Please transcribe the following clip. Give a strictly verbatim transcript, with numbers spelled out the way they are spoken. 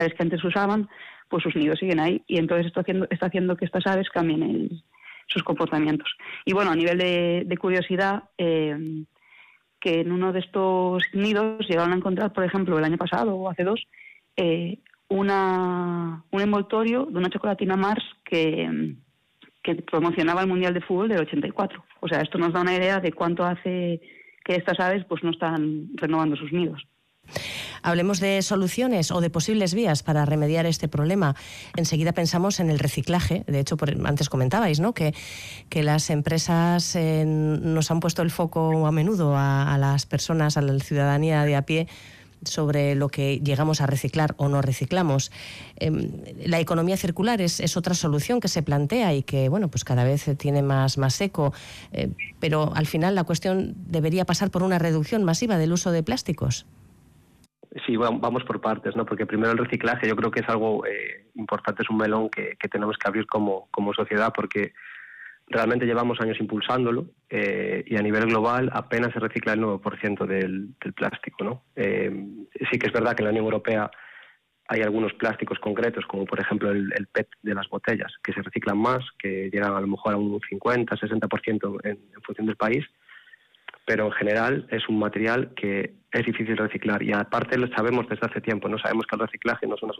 que antes usaban, pues sus nidos siguen ahí, y entonces esto haciendo, está haciendo que estas aves cambien el, sus comportamientos. Y bueno, a nivel de, de curiosidad, eh, que en uno de estos nidos llegaron a encontrar, por ejemplo, el año pasado o hace dos, eh, una, un envoltorio de una chocolatina Mars que, que promocionaba el Mundial de Fútbol del ochenta y cuatro. O sea, esto nos da una idea de cuánto hace que estas aves pues no están renovando sus nidos. Hablemos de soluciones o de posibles vías para remediar este problema. Enseguida pensamos en el reciclaje. De hecho, por, antes comentabais, ¿no?, que, que las empresas eh, nos han puesto el foco a menudo a, a las personas, a la ciudadanía de a pie, sobre lo que llegamos a reciclar o no reciclamos. Eh, la economía circular es, es otra solución que se plantea y que, bueno, pues cada vez tiene más, más eco, eh, pero al final la cuestión debería pasar por una reducción masiva del uso de plásticos. Sí, vamos por partes, ¿no? Porque primero el reciclaje yo creo que es algo eh, importante, es un melón que, que tenemos que abrir como, como sociedad, porque realmente llevamos años impulsándolo eh, y a nivel global apenas se recicla el nueve por ciento del, del plástico, ¿no? Eh, sí que es verdad que en la Unión Europea hay algunos plásticos concretos, como por ejemplo el, el P E T de las botellas, que se reciclan más, que llegan a lo mejor a un cincuenta, sesenta por ciento en, en función del país, pero en general es un material que es difícil de reciclar y aparte lo sabemos desde hace tiempo, no sabemos que el reciclaje no es una